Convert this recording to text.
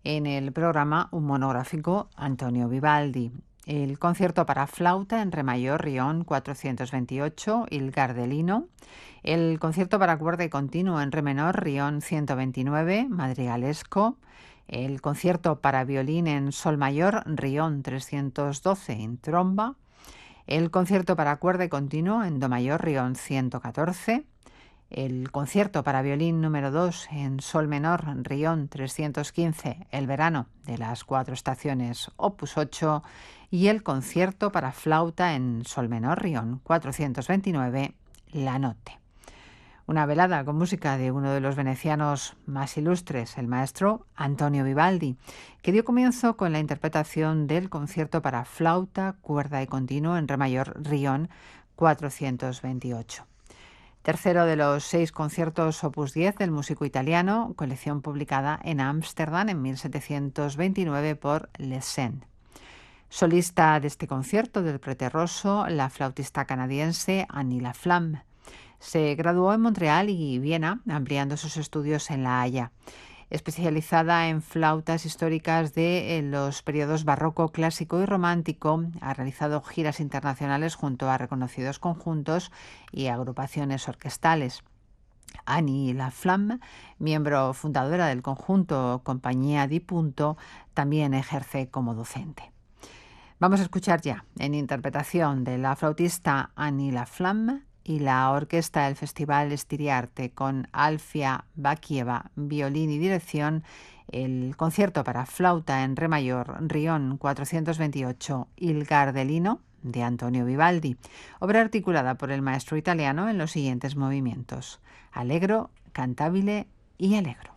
en el programa un monográfico Antonio Vivaldi. El concierto para flauta en re mayor Rion 428, Il Gardelino. El concierto para cuerda y continuo en re menor Rion 129, Madrigalesco. El concierto para violín en sol mayor Rion 312 en tromba. El concierto para cuerda y continuo en do mayor Rion 114. El concierto para violín número 2 en sol menor, Rion 315, El verano de las cuatro estaciones, opus 8, y el concierto para flauta en sol menor, Rion 429, La notte. Una velada con música de uno de los venecianos más ilustres, el maestro Antonio Vivaldi, que dio comienzo con la interpretación del concierto para flauta, cuerda y continuo en re mayor, Rion 428. Tercero de los 6 conciertos opus 10 del músico italiano, colección publicada en Ámsterdam en 1729 por Lessen. Solista de este concierto del Prete Rosso, la flautista canadiense Annie Laflamme. Se graduó en Montreal y Viena, ampliando sus estudios en La Haya. Especializada en flautas históricas de los periodos barroco, clásico y romántico, ha realizado giras internacionales junto a reconocidos conjuntos y agrupaciones orquestales. Annie Laflamme, miembro fundadora del conjunto Compañía di Punto, también ejerce como docente. Vamos a escuchar ya, en interpretación de la flautista Annie Laflamme y la orquesta del Festival Stiriarte con Alfia Bakieva, violín y dirección, el concierto para flauta en re mayor, Rion 428, Il Gardelino, de Antonio Vivaldi, obra articulada por el maestro italiano en los siguientes movimientos: allegro, cantabile y allegro.